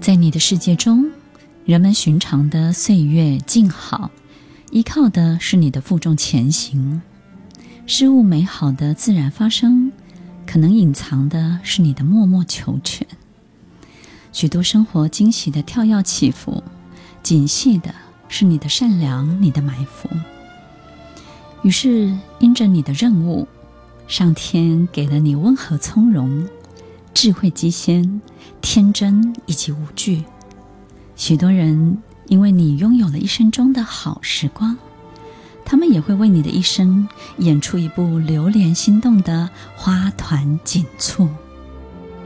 在你的世界中，人们寻常的岁月静好，依靠的是你的负重前行；事物美好的自然发生，可能隐藏的是你的默默求全。许多生活惊喜的跳跃起伏，紧系的是你的善良，你的埋伏。于是因着你的任务，上天给了你温和从容、智慧机先、天真以及无惧。许多人因为你拥有了一生中的好时光，他们也会为你的一生演出一部流连心动的花团锦簇。